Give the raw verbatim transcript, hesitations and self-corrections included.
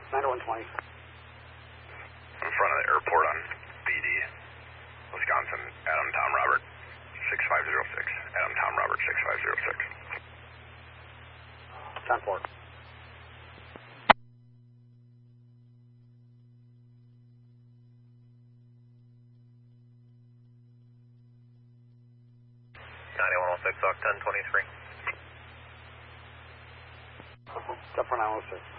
ninety-one twenty. In front of the airport on B D, Wisconsin, Adam Tom Robert, six five zero six. Adam Tom Robert, six five zero six. ten four. ninety-one oh six, Occ ten twenty-three. ten four nine oh six.